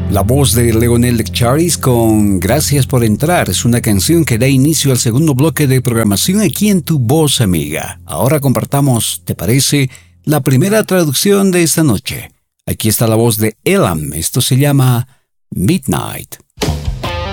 La voz de Leonel Charis con Gracias por entrar es una canción que da inicio al segundo bloque de programación aquí en Tu Voz Amiga. Ahora compartamos, ¿te parece?, la primera traducción de esta noche. Aquí está la voz de Elam, esto se llama Midnight.